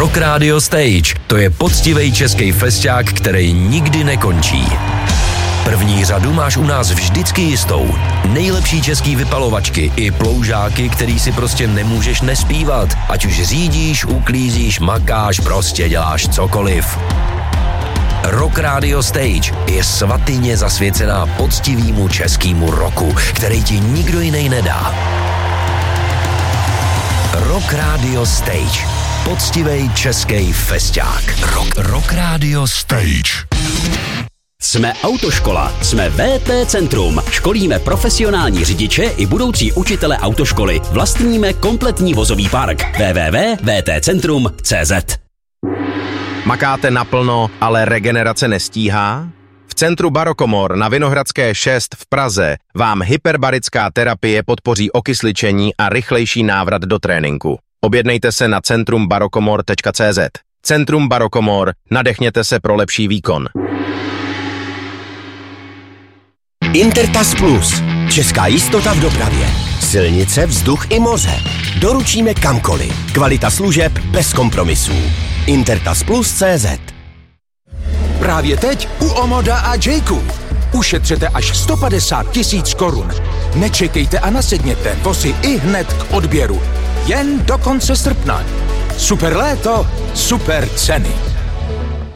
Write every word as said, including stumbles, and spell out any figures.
Rock Radio Stage. To je poctivej český festiák, který nikdy nekončí. První řadu máš u nás vždycky jistou. Nejlepší český vypalovačky i ploužáky, který si prostě nemůžeš nespívat. Ať už řídíš, uklízíš, makáš, prostě děláš cokoliv. Rock Radio Stage je svatyně zasvěcená poctivýmu českýmu roku, který ti nikdo jiný nedá. Rock Radio Stage. Poctivej český festiák. Rock, Rock Radio Stage. Jsme autoškola, jsme V T Centrum. Školíme profesionální řidiče i budoucí učitele autoškoly. Vlastníme kompletní vozový park. w w w tečka v t centrum tečka c z. Makáte naplno, ale regenerace nestíhá? V centru Barokomor na Vinohradské šest v Praze vám hyperbarická terapie podpoří okysličení a rychlejší návrat do tréninku. Objednejte se na centrum barokomor tečka c z. Centrum Barokomor, nadechněte se pro lepší výkon. Intertas Plus. Česká jistota v dopravě. Silnice, vzduch i moře. Doručíme kamkoliv. Kvalita služeb bez kompromisů. Intertas Plus tečka c z. Právě teď u Omoda a Jayku. Ušetřete až sto padesát tisíc korun. Nečekejte a nasedněte vozy i hned k odběru. Jen do konce srpna. Super léto, super ceny.